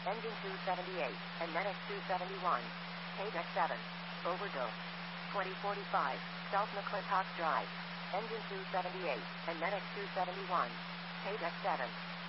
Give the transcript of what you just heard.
Engine 278, and NetX 271. KDEX 7. Overdose. 2045, South McClintock Drive. Engine 278, and NetX 271. KDEX 7.